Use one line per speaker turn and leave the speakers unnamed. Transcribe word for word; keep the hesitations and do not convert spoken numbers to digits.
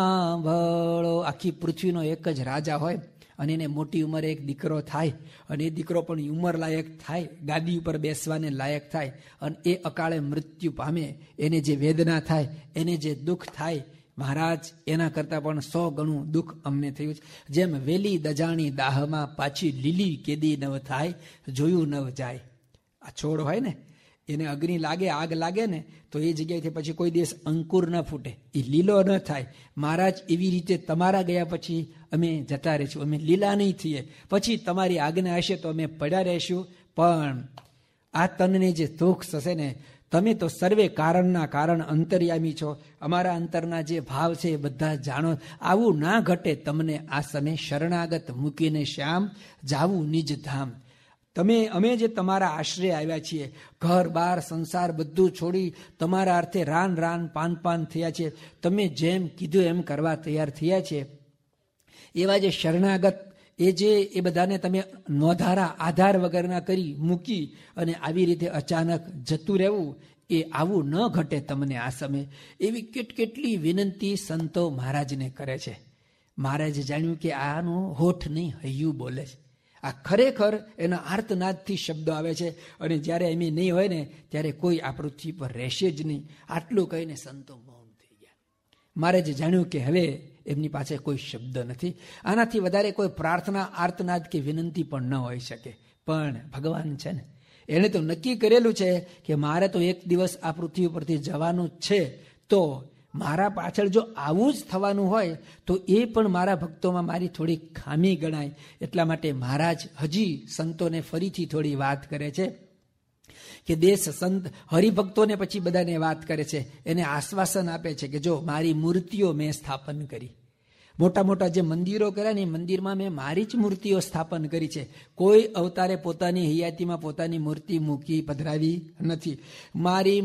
સાંભળો, આખી પૃથ્વીનો એક જ રાજા હોય અને એને મોટી ઉંમરે એક દીકરો થાય અને એ દીકરો પણ ઉંમર લાયક થાય, ગાદી ઉપર બેસવાને લાયક થાય અને એ અકાળે મૃત્યુ પામે, એને જે વેદના થાય, એને જે દુઃખ થાય, મહારાજ એના કરતાં પણ સો ગણું દુઃખ અમને થયું છે. જેમ વેલી દજાણી દાહમાં પાછી લીલી કેદી નવ થાય, જોયું નવ જાય. આ છોડ હોય ને એને અગ્નિ લાગે, આગ લાગે ને તો એ જગ્યાએથી પછી કોઈ દિવસ અંકુર ન ફૂટે, એ લીલો ન થાય. મહારાજ એવી રીતે તમારા ગયા પછી અમે જતા રહીશું, અમે લીલા નહીં થઈએ, પછી તમારી આજ્ઞા હશે તો અમે પડ્યા રહીશું. પણ આ તનને જે દુઃખ થશે ને, તમે તો સર્વે કારણના કારણ અંતર્યામી છો, અમારા અંતરના જે ભાવ છે એ બધા જાણો. આવું ના ઘટે તમને આ સમય શરણાગત મૂકીને શ્યામ જાવું નિજ ધામ. તમે અમે જે તમારા આશ્રય આવ્યા છીએ, ઘર બાર સંસાર બધું છોડી તમારા અર્થે રાન રાન પાન પાન થયા છે, તમે જેમ કીધું એમ કરવા તૈયાર થયા છે, એવા જે શરણાગત એ જે એ બધાને તમે નોધારા આધાર વગરના કરી મૂકી અને આવી રીતે અચાનક જતું રહેવું, એ આવું ન ઘટે તમને આ સમય. એવી કેટ કેટલી વિનંતી સંતો મહારાજને કરે છે. મહારાજે જાણ્યું કે આનું હોઠ નહીં, હૈયું બોલે છે. આ ખરેખર એના આર્તનાદથી શબ્દો આવે છે અને જ્યારે એમ નહીં હોય ને ત્યારે કોઈ આ પૃથ્વી પર રહેશે જ નહીં. આટલું કહીને સંતો મૌન થઈ ગયા. મહારાજે જાણ્યું કે હવે એમની પાસે કોઈ શબ્દ નથી, આનાથી વધારે કોઈ પ્રાર્થના આર્તનાદ કે વિનંતી પણ ન હોઈ શકે. પણ ભગવાન છે ને, એણે તો નક્કી કરેલું છે કે મારે તો એક દિવસ આ પૃથ્વી પરથી જવાનું જ છે, તો મારા પાછળ જો આવું જ થવાનું હોય તો એ પણ મારા ભક્તોમાં મારી થોડી ખામી ગણાય. એટલા માટે મહારાજ હજી સંતોને ફરીથી થોડી વાત કરે છે કે દેશ સંત હરિભક્તોને પછી બધાને વાત કરે છે, એને આશ્વાસન આપે છે કે જો મારી મૂર્તિઓ મેં સ્થાપન કરી, મોટા મોટા જે મંદિરો કર્યા ને એ મંદિરમાં મેં મારી જ મૂર્તિઓ સ્થાપન કરી છે. કોઈ અવતારે પોતાની હયાતીમાં પોતાની મૂર્તિ મૂકી પધરાવી નથી. મારી